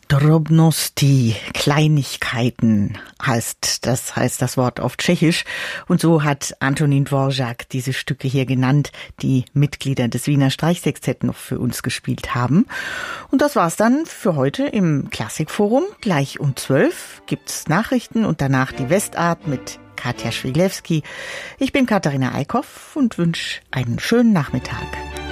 Drobnosti, Kleinigkeiten heißt das Wort auf Tschechisch. Und so hat Antonín Dvořák diese Stücke hier genannt, die Mitglieder des Wiener Streichsextett noch für uns gespielt haben. Und das war's dann für heute im Klassikforum. Gleich um 12 gibt's Nachrichten und danach die Westart mit Katja Schwiglewski. Ich bin Katharina Eickhoff und wünsche einen schönen Nachmittag.